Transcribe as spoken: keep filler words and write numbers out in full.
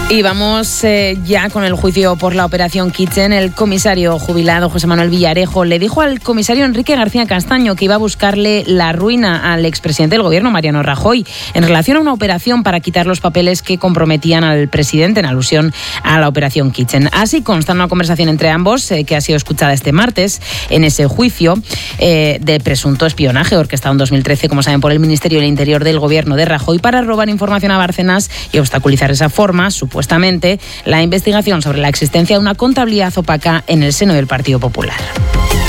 Y vamos eh, ya con el juicio por la operación Kitchen. El comisario jubilado José Manuel Villarejo le dijo al comisario Enrique García Castaño que iba a buscarle la ruina al expresidente del gobierno, Mariano Rajoy, en relación a una operación para quitar los papeles que comprometían al presidente en alusión a la operación Kitchen. Así consta en una conversación entre ambos eh, que ha sido escuchada este martes en ese juicio eh, de presunto espionaje orquestado en dos mil trece, como saben, por el Ministerio del Interior del gobierno de Rajoy para robar información a Bárcenas y obstaculizar de esa forma, su supuestamente, la investigación sobre la existencia de una contabilidad opaca en el seno del Partido Popular.